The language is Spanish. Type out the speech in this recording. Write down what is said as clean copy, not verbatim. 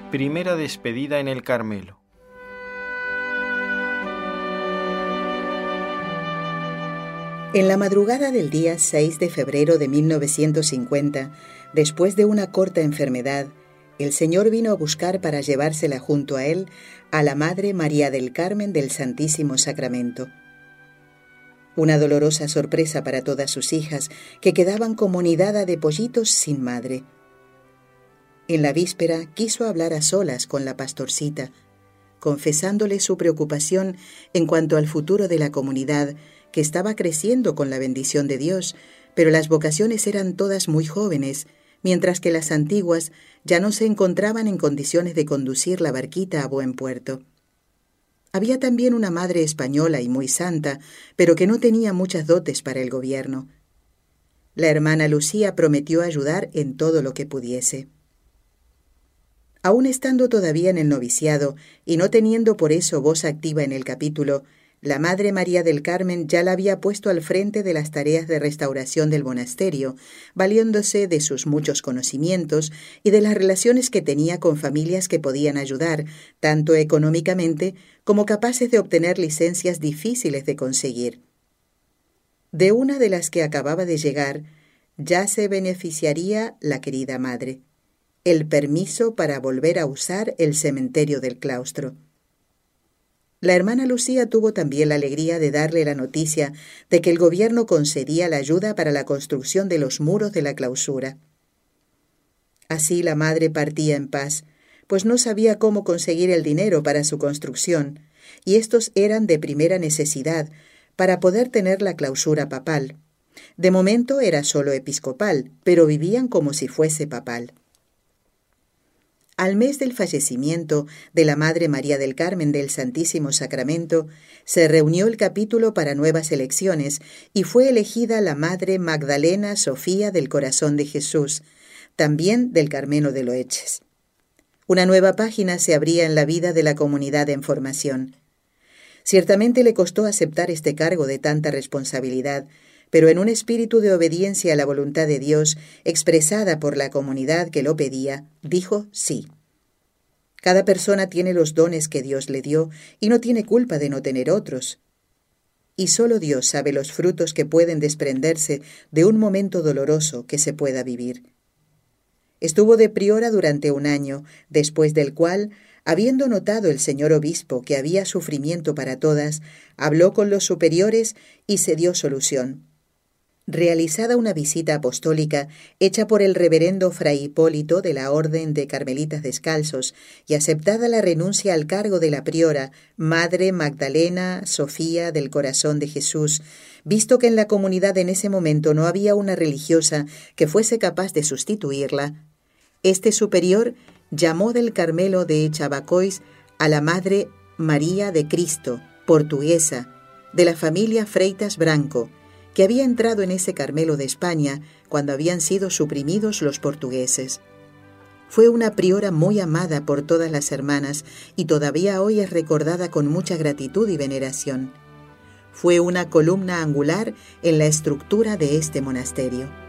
Primera despedida en el Carmelo. En la madrugada del día 6 de febrero de 1950, después de una corta enfermedad, el Señor vino a buscar para llevársela junto a Él a la Madre María del Carmen del Santísimo Sacramento. Una dolorosa sorpresa para todas sus hijas, que quedaban como nidada de pollitos sin madre. En la víspera quiso hablar a solas con la pastorcita, confesándole su preocupación en cuanto al futuro de la comunidad, que estaba creciendo con la bendición de Dios, pero las vocaciones eran todas muy jóvenes, mientras que las antiguas ya no se encontraban en condiciones de conducir la barquita a buen puerto. Había también una madre española y muy santa, pero que no tenía muchas dotes para el gobierno. La hermana Lucía prometió ayudar en todo lo que pudiese. Aún estando todavía en el noviciado y no teniendo por eso voz activa en el capítulo, la Madre María del Carmen ya la había puesto al frente de las tareas de restauración del monasterio, valiéndose de sus muchos conocimientos y de las relaciones que tenía con familias que podían ayudar, tanto económicamente como capaces de obtener licencias difíciles de conseguir. De una de las que acababa de llegar, ya se beneficiaría la querida madre: el permiso para volver a usar el cementerio del claustro. La hermana Lucía tuvo también la alegría de darle la noticia de que el gobierno concedía la ayuda para la construcción de los muros de la clausura. Así la madre partía en paz, pues no sabía cómo conseguir el dinero para su construcción, y estos eran de primera necesidad para poder tener la clausura papal. De momento era solo episcopal, pero vivían como si fuese papal. Al mes del fallecimiento de la Madre María del Carmen del Santísimo Sacramento, se reunió el capítulo para nuevas elecciones y fue elegida la Madre Magdalena Sofía del Corazón de Jesús, también del Carmelo de Loeches. Una nueva página se abría en la vida de la comunidad en formación. Ciertamente le costó aceptar este cargo de tanta responsabilidad, pero en un espíritu de obediencia a la voluntad de Dios, expresada por la comunidad que lo pedía, dijo sí. Cada persona tiene los dones que Dios le dio y no tiene culpa de no tener otros. Y solo Dios sabe los frutos que pueden desprenderse de un momento doloroso que se pueda vivir. Estuvo de priora durante 1 año, después del cual, habiendo notado el señor obispo que había sufrimiento para todas, habló con los superiores y se dio solución. Realizada una visita apostólica hecha por el reverendo fray Hipólito de la Orden de Carmelitas Descalzos y aceptada la renuncia al cargo de la priora, Madre Magdalena Sofía del Corazón de Jesús, visto que en la comunidad en ese momento no había una religiosa que fuese capaz de sustituirla, este superior llamó del Carmelo de Chavacois a la Madre María de Cristo, portuguesa, de la familia Freitas Branco, que había entrado en ese Carmelo de España cuando habían sido suprimidos los portugueses. Fue una priora muy amada por todas las hermanas y todavía hoy es recordada con mucha gratitud y veneración. Fue una columna angular en la estructura de este monasterio.